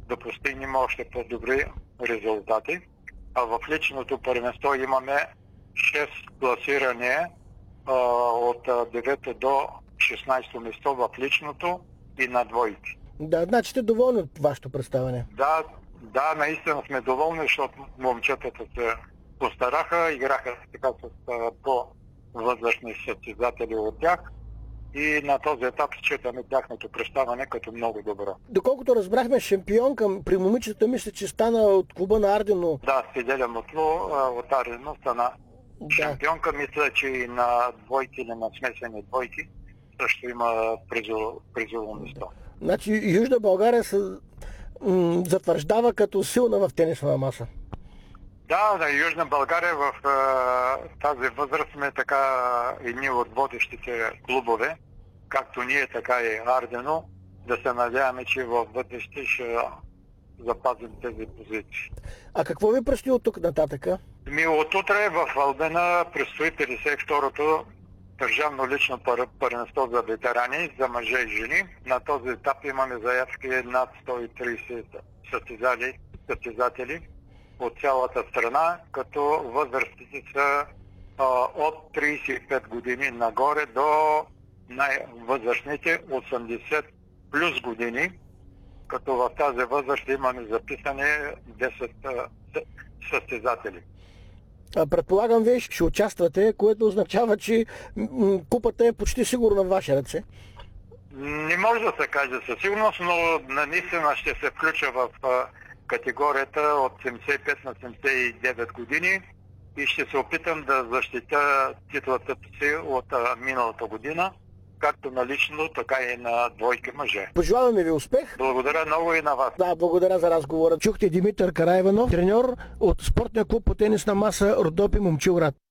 да постигнем още по-добри резултати. А в личното първенство имаме 6 класирания от 9 до 16 место в личното и на двойки. Да, значи сте доволни от вашето представяне? Да, наистина сме доволни, защото момчетата се постараха, играха така с по-възрастни състезатели от тях и на този етап считаме тяхното представяне като много добро. Доколкото разбрахме, шампионка при момичета мисля, че стана от клуба на Ардино. Да, Стиделя Мотло от Ардино стана шампионка. Мисля, че и на двойки или на смесени двойки също има призово место. Значи Южна България се затвърждава като силна в тенисна маса. Да, на Южна България в тази възраст сме така едни от водещите клубове, както ние, така и Ардино. Да се надяваме, че в бъдеще ще запазим тези позиции. А какво ви предстои от тук нататъка? От утре в Албена предстои 52-то държавно лично първенство за ветерани, за мъже и жени. На този етап имаме заявки над 130 състезатели от цялата страна, като възрастите са от 35 години нагоре до най-възрастните 80 плюс години, като в тази възраст имаме записани 10 състезатели. Предполагам, вие ще участвате, което означава, че купата е почти сигурно в ваши ръце. Не може да се каже със сигурност, но наистина ще се включа в категорията от 75 на 79 години и ще се опитам да защитя титлата си от миналата година, както на лично, така и на двойки мъже. Пожелаваме ви успех. Благодаря много и на вас. Да, благодаря за разговора. Чухте Димитър Караиванов, треньор от спортния клуб по тенисна маса Родопи, Момчилград.